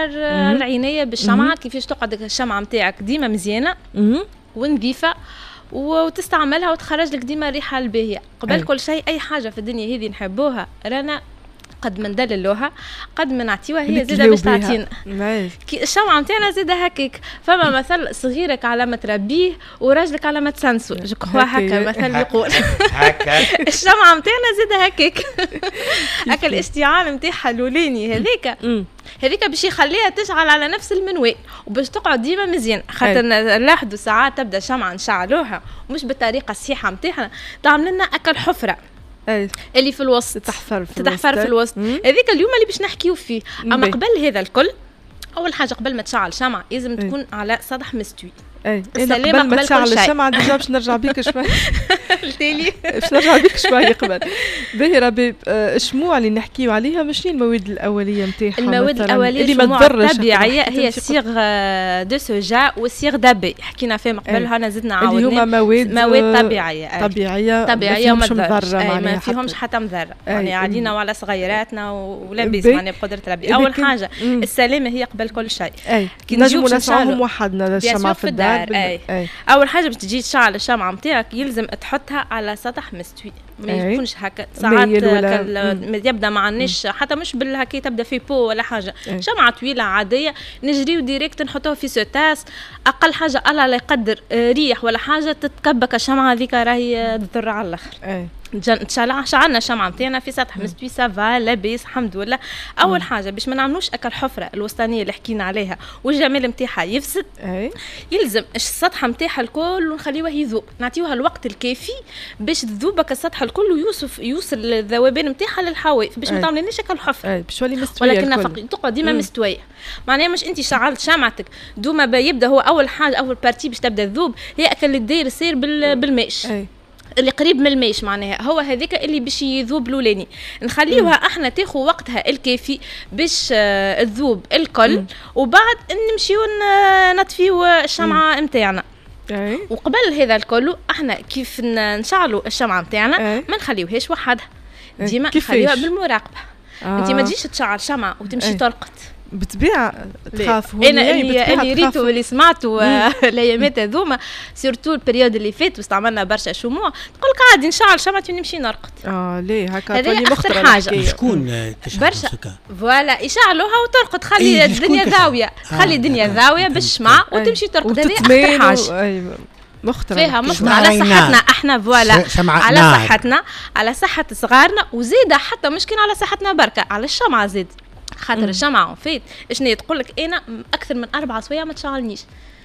الاختيار العنايه بالشمعه، كيفاش تقعد الشمعه نتاعك ديما مزيانه ونظيفه وتستعملها وتخرج لك ديما الريحه الباهيه. قبل كل شيء اي حاجه في الدنيا هذه نحبوها رانا قد ما ندللوها قد ما نعطيوها هي زاده باش تعطينا. الشمعه نتاعنا زاده هكاك، فما مثل صغيرك على ما تربيه وراجلك على ما تسنسو، جكوا هكا مثل يقول هكا الشمعه نتاعنا زاده هكاك. هكا الاشتعال نتاعها الاولاني هذيك باش يخليها تشعل على نفس المنوال وباش تقعد ديما مزيان. خاطر نلاحظوا ساعات تبدا شمعه نشعلوها ومش بالطريقه الصحيحه نتاعها، تعمل لنا اكل حفره اللي في الوسط، تتحفر في الوسط. هذيك اليوم اللي باش نحكيو فيه. اما قبل هذا الكل، اول حاجه قبل ما تشعل شمعه لازم تكون على سطح مستوي. قبل ما تشعل الشمعة ديجا باش نرجع بيك شوي التالي باش نرجع بيك شوي قبل. باهي ربيب، الشموع اللي نحكيو عليها ماشي المواد الأولية نتاعها؟ المواد الأولية اللي ما تضرش طبيعية هي صيغ دو سوجا وصيغ دابي، حكينا فيهم قبلها نزدنا عاودنا اللي هما مواد طبيعية ما تضر، ما فيهمش حتى مضرة يعني علينا وعلى صغيراتنا ولاباس يعني بقدرة ربي. أول حاجة السلامة هي قبل كل شيء. كي نجمو نسمعهم وحدنا الشمعة في الدار. اول حاجه باش تجي تشعل الشمعه نتاعك يلزم تحطها على سطح مستوي، ما يكونش هكا ساعات يبدا مع النش حتى مش بالهكا تبدا في بو ولا حاجه. شمعه طويله عاديه نجريو ديريكت نحطوها في سوتاس، اقل حاجه الله لا يقدر ريح ولا حاجه تتكبك الشمعه هذيك راهي تضر على الاخر. شعلنا الشمعة نتاعنا في سطح مستوي سافا لاباس الحمد لله. اول حاجه باش ما نعملوش اكل حفره الوسطانيه اللي حكينا عليها والجمال نتاعها يفسد، يلزم السطح نتاعها الكل ونخليوه يذوب، نعطيوها الوقت الكافي باش تذوبك السطح الكل ويوصل الذوبان نتاعها للحواف باش ما تعمليش اكل حفره باش تولي مستويه، ولكن تقعد ديما مستويه. معناها مش انت شعلت شمعتك دوما يبدا هو اول حاجه اول بارتي باش تبدا تذوب هي اكل الداير يصير بالماش اللي قريب من الماش، معناها هو هذيك اللي باش يذوب الاولاني. نخليوها احنا تاخذ وقتها الكافي باش تذوب الكل وبعد نمشيو نطفيو الشمعه نتاعنا. وقبل هذا الكل احنا كيف نشعلوا الشمعه نتاعنا ما نخليوهاش وحدها، ديما نخليوها بالمراقبه. انت ما تجيش تشعل شمعه وتمشي ترقد بطبيعه تخاف. انا اللي ريته واللي سمعته الايامات هذوما سيرتو البريود اللي فات واستعملنا برشا شموع، تقول لك عادي نشعل شمعة ونمشي نرقد. ليه هكا تولي مخطره شكون برشا فوالا يشعلوها وترقد، خلي الدنيا ذاويه، خلي الدنيا ذاويه بالشمعة وتمشي ترقد. هذه اخطر حاجه مخترع فيها مخترع على صحتنا احنا، فوالا على صحتنا على صحه صغارنا وزيده حتى مشكلة على صحتنا بركه على الشمعة زيد. خاطر الشمعة فات شنو تقول لك انا اكثر من 4 سوايع ما تشعلنيش.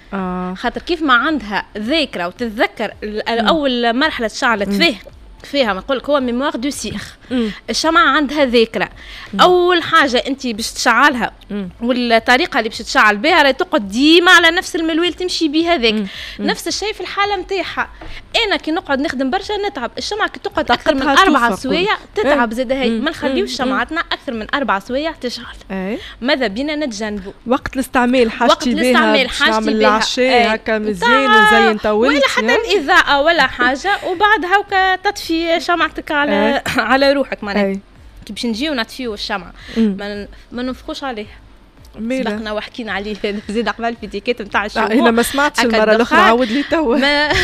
خاطر كيف ما عندها ذاكره وتتذكر اول مرحله شعلت فيها ما نقول لك هو ميموار دو سيخ. الشمعة عندها ذاكره. اول حاجه انت باش تشعلها والطريقه اللي باش تشعل بها راهي تقعد ديما على نفس الملويل تمشي بها هذاك. نفس الشيء في الحاله نتاعها. انا كي نقعد نخدم برشا نتعب، الشمعة كي تقعد اكثر من 4 سوايع تتعب زاد. هي ما نخليوش شمعتنا اكثر من 4 سوايع تشعل. ماذا بينا نتجنبوا وقت الاستعمال حاجتي بها نعمل العشاء هكا مزيان ونزين طولت ولا حتى الاضاءه ولا حاجه وبعد هاكا تطفي شمعتك على روحك. معناها كي باش نجيو نطفيو الشمعة ما ننفخوش عليها. سبقنا وحكينا عليه زيد قبل في تيكيت نتاع الشموع. انا ما سمعتش المره الاخرى، عاود لي توا.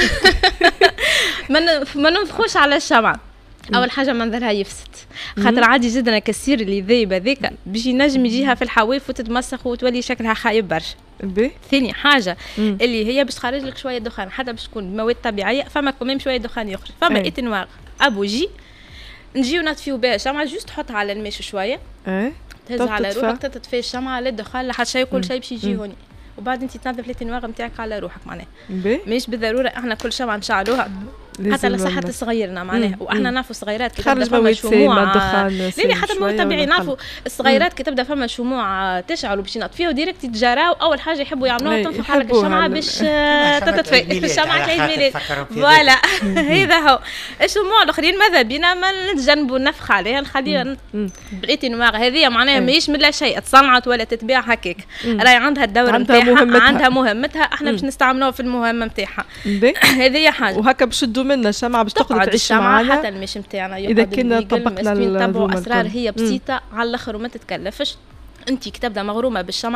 ما ننفخوش على الشمعة. اول حاجه منظرها يفسد، خاطر عادي جدا كثير اللي ذايبه ذيك باش ينجم يجيها في الحواف وتتمسخ وتولي شكلها خايب برشا. ثاني حاجه اللي هي باش تخرج لك شويه دخان، حتى باش تكون مواد طبيعيه فما كمان شويه دخان يخرج. فما اتنواغ ابوجي نجيو نطفيو بها شمعة جوست تحطها على الماء شويه تهز على روحك تطفي الشمعة للدخان لحد شيء كل شيء باش يجي هوني، وبعد انت تنظف الاتنواغ نتاعك على روحك. معناها مش بالضروره احنا كل شمعة نشعلوها حتى لصحة صغيرنا معناها. واحنا نعرفوا الصغيرات كي تبدا فما شموع لا حتى المواد طبيعي نعرفوا الصغيرات كي تبدا فما شموع تشعل وباش ينطفيو ديريكت يتجراو. اول حاجه يحبوا يعملوها تنفخ على الشمعة باش تطفي الشمعة عيد ميلاد. فوالا هذا هو. الشموع الاخرين ماذا بينا ما نتجنبوا النفخ عليها، نخليها بالاتنواغ. هذه معناها ماهيش من لا شيء تصنعت ولا تتباع هكاك، راهي عندها الدور نتاعها عندها مهمتها، احنا باش نستعملوها في المهمه نتاعها. هذه حاجه. وهكا باش منا الشمعة باش تقعد تعيش معنا حتى المش نتاعنا اذا كنا طبقنا نتبعوا اسرار هي بسيطه على الاخر وما تتكلفش. انت كي تبدا مغرومه بالشمعة